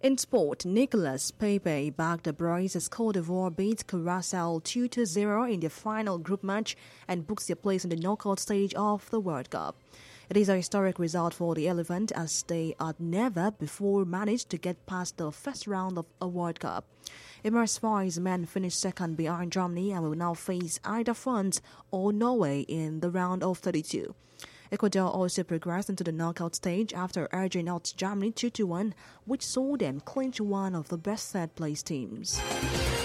In sport, Nicolas Pepe backed the brace as Côte d'Ivoire beat Curaçao 2-0 in their final group match and books their place in the knockout stage of the World Cup. It is a historic result for the Elephant as they had never before managed to get past the first round of a World Cup. Emirates Spies men finished second behind Germany and will now face either France or Norway in the round of 32. Ecuador also progressed into the knockout stage after edging out Germany 2-1, which saw them clinch one of the best third-place teams.